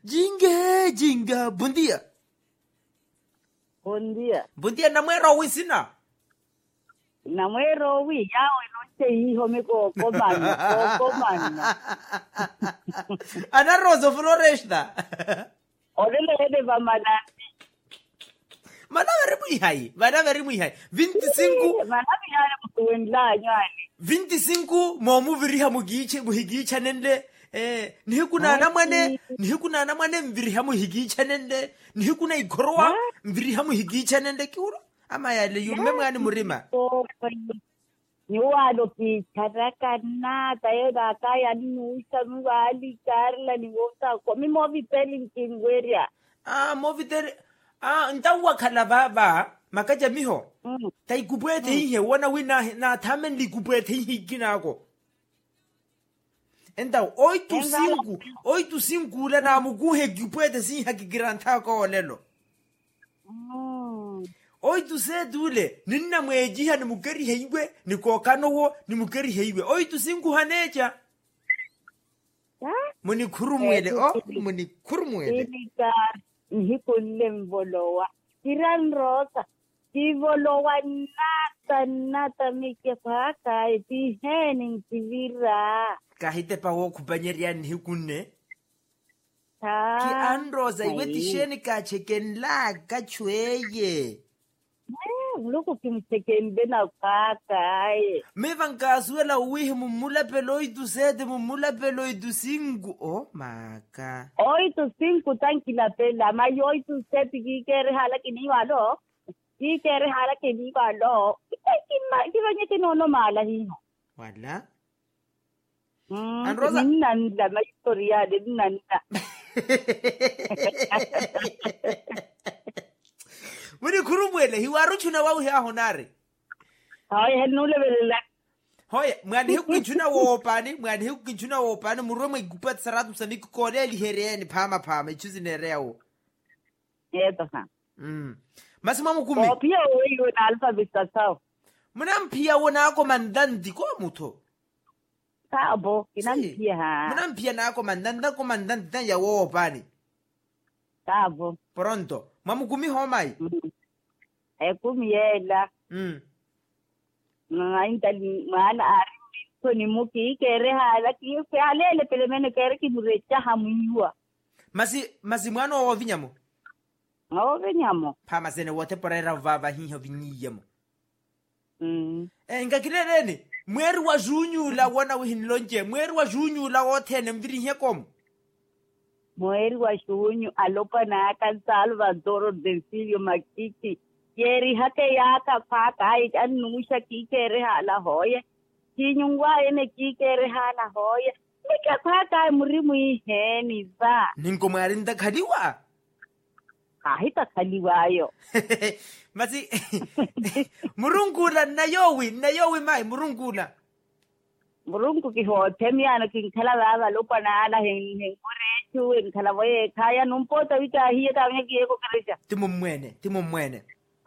Jinga, buen día. Buen día. Buen día, namwero wisina. Namwero wi yawe noche hijo mi coco mano. Ana Rosa Floresta. Orele va manati. Mana veri muy high. 25. Manati yale mtuenla nyani. 25 momu viriha muhigicha nende. Nihikuna na mwane mviriha muhigicha nende. Nihikuna ikorowa mviriha muhigicha nende kiuro. Ama yale yume mwani murima. Niwalo ki charaka na taeda kaya nusa mwali karla ni wota kwa mi movi peli mkingweria. Movi teri. Ntawa kalababa makaja miho. Taikubwete hihe wana wina na tamen likubwete hihe ginako. Enda 8-5 ula na muguhe gubwete siha kigiranta ko lelo. 8-7 ule nina mwejiha ni mugeri heiwe ni kokano wo ni mugeri heiwe 8-5 hanecha. Muni kurumwele muni kurumwele. Nhikulle mbolowa tiran rosa tivolowa nata mike paka ti henin tivira kahite pa wo kubanyeria nhikunne ki androza iweti sheni ka cheken la ka chweye loko kimcheken bena paka mevanka suela uwihi mumula peloidu sede mumula peloidu singu maka 8-5 tankila pela ma 8-7 ki kere hala kini walo kivanye kinono mala hino wala Androza nanda ma historia de nanda Muni kurumwele hiwaru chuna wau hea honare. Hoye henule belela. Hoye mwani hiku kinchuna wopani murome igupat saratu saniku kone lihereni pama ichuzi nereo. Eto ha. Masi mamu kumi. Pia uwe na alphabet sao. Munampia wana ako mandandi kwa muto. Tabo kinampia ha. Munampia na ako mandandi ya wopani. Tabo. Pronto. Mamu kumi homai. Kumi yela. Intali mana ari so ni muki kere hala ki fealele pele mene kere ki murecha hamuwa. Masi mwano ovinyamo. Ovinyamo. Pama sene wote porera vava hiho vinyiyamo. Ngakileleni mweri wa junyu la wana wihinlonje mweri wa junyu la wote mviri hekom. Mweri wa junyu alopa na kan Salvador Delfilio Makiki. Yeri hake yaka paka anusha kikere hala hoye. Kinyungwa ene kikere hala hoye. Nika paka murimu iheni za. Ninko marinda khaliwa? Kahita khaliwa yo. Masi murungula nayowi mai murungula. Murungu ki hote miano kinkhala baba lopa na ala hen kurechu nkhala boye kaya numpota wika hiye kawnya kieko karisha. Timo mwene.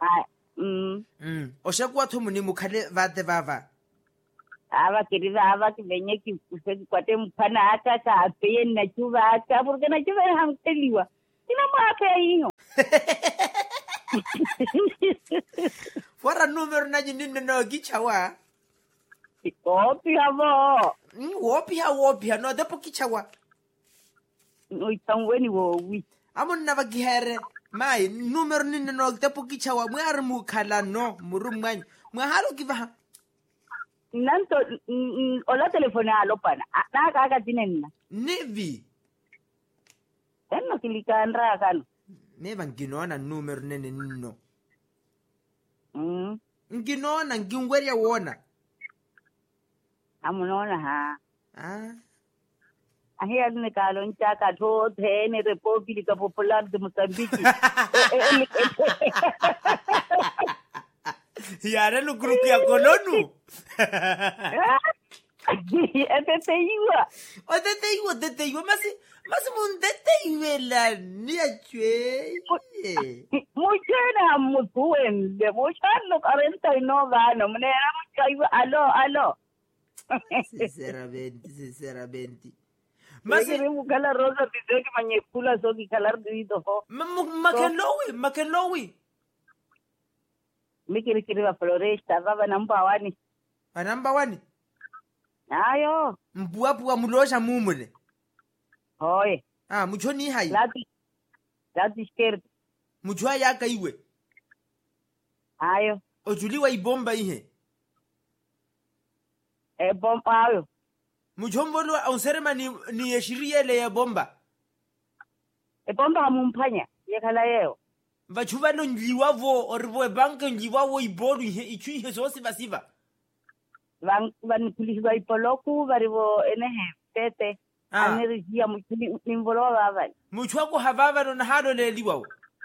Oshakuwa thumu ni mukhale vate vava. Ava kiriva ava kivenye ki kwate mphana aka ka apeye na chuva aka porque na chuva hamteliwa. Ina mwaka hiyo. Fora numero na jinine no gichawa. Wopia no depo gichawa. Uitangweni wowi. Amon na bagihere. Mai numero nine no depo gichawa mwari mukhala no murumwanyi. Mwahalo kiva. Nanto ola telefone alopana. Na aka tinenna. Nevi. Enno kilikandra kanu. Neva nginoona numero nene nino. Nginoona ngingweria wona. Amunona ha. Ahia ne kalon chaka tho thene República Popular de Mozambique. Yare no grupo ya kolonu. Teteiwa mas mundeteiwe la niachwe. Muchena mutuende, muchano 49 años, mnera muchaiwa alo. Sinceramente. Masi Ke mo kala rosa tse ke manyepula so ke kala dito ho. makenlowi. Mikiri ba floresta baba namba wani. Number 1. Ayo. Mbua mulosha mumule. Hoye. Muchoni hai. Lati scared. Muchwa yaka iwe. Ayo. Ojuliwa ibomba ihe. Bomba ayo. Muchombolo auserema ni yeshiriele ya bomba. Bomba mumpanya. Yekala yeo. Vachuva no njiwavo orivo banka njiwavo ibolu ihe ichu ihe so siva. Van polisi ba ipoloku varivo enehe tete. Energia mukini nimbolo baba. Muchwa ko havava no hado le liwawo.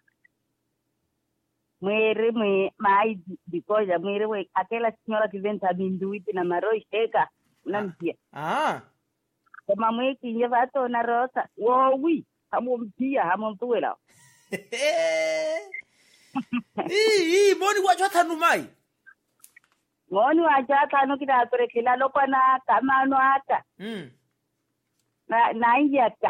Mwere mai because mwere we aquela senhora que vem binduiti na maroisheka unamtia. Kama mweki nyevato na rosa. Wowi, hamumtia hamumtuela. Moni wachata numai. Moni wachata no kita turekela lokana kama no ata. Na injata.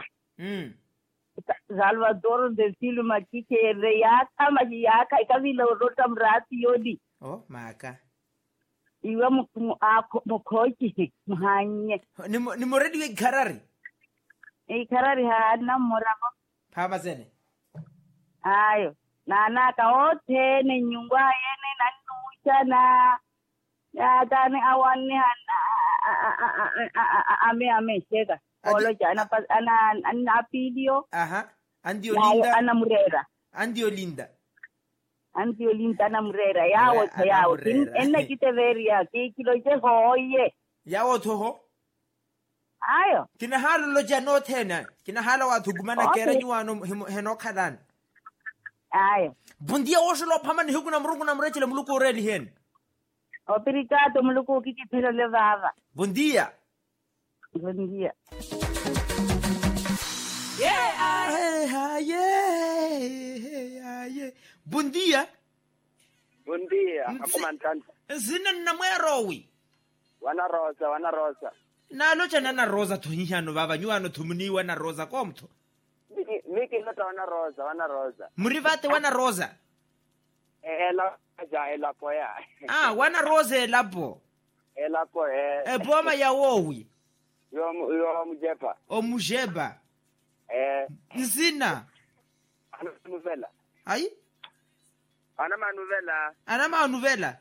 Salvador del Filho Makike Reyaka Majiyaka ikavila rota mrati yodi. Maka. Iwa mukochi muhanye. Ni moredi we karari. Karari hana morako. Pama sene. Ayo. Na kaote ne nyungwa yene na nusha na ya tani awani ame shega. Olo jana pas ana video. Andio linda. Ana murera. Andio linda ana murera. Yawo. Enne kite veria ki kilo je hoye. Yawo toho. Ayo. Kina halo lo jano tena. Kina halo watu gumana kera nyuano heno kadan. Ayo. Bundia oslo pamani huku na mrungu na mrechele muluku reli hen. Obrigado muluku kiki pelo levava. Bundia. Buen día. Buen día. Buen día, comandante. Zina na mwerowi. Wana rosa. Na locha na rosa tuhihano baba nyuano tumuni wana rosa komto. Miki nota wana rosa. Murivate wana rosa. Ela poya. Wana rosa elapo. Ela poya. Boma ya wowi. Yo mujeba. Mujeba. Zina. Ana manuvela. Ai? Ana manuvela. Ana manuvela.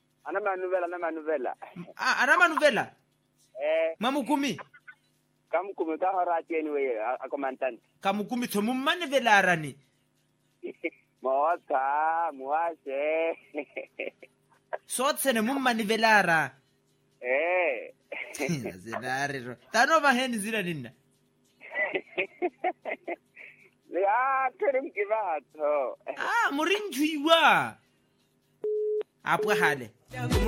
Ana manuvela. Mamukumi. Kamukumi ka horati anyway, a comandante. Kamukumi to mumane velarani. Mota, muase. Sotsene mumane velara. Zinari. Tanova heni zira nina. Kerim kivato. Murinjwiwa. Apwe hale.